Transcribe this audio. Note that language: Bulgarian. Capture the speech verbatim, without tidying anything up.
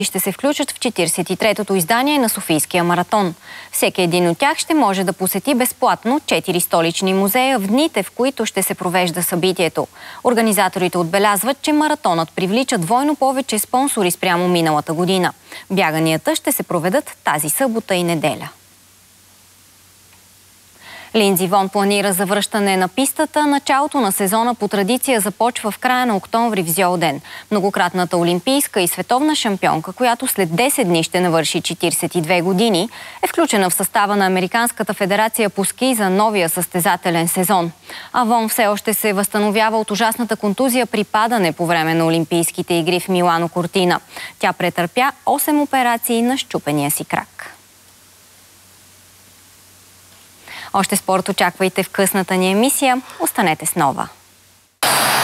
ще се включат в четиридесет и третото издание на Софийския маратон. Всеки един от тях ще може да посети безплатно четири столични музея в дните, в които ще се провежда събитието. Организаторите отбелязват, че маратонът привлича двойно повече спонсори спрямо миналата година. Бяганията ще се проведат тази събота и неделя. Линдзи Вонн планира завръщане на пистата. Началото на сезона по традиция започва в края на октомври в Зьолден. Многократната олимпийска и световна шампионка, която след десет дни ще навърши четиридесет и две години, е включена в състава на Американската федерация по ски за новия състезателен сезон. А Вонн все още се възстановява от ужасната контузия при падане по време на Олимпийските игри в Милано Кортина. Тя претърпя осем операции на счупения си крак. Още спорт очаквайте в късната ни емисия. Останете с Нова.